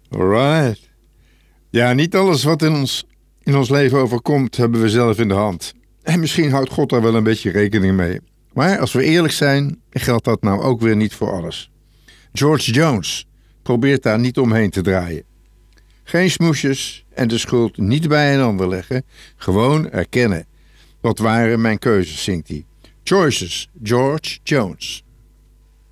Alright. Ja, niet alles wat in ons leven overkomt, hebben we zelf in de hand. En misschien houdt God daar wel een beetje rekening mee. Maar als we eerlijk zijn, geldt dat nou ook weer niet voor alles. George Jones probeert daar niet omheen te draaien. Geen smoesjes en de schuld niet bij een ander leggen. Gewoon erkennen. Wat waren mijn keuzes, zingt hij. Choices, George Jones.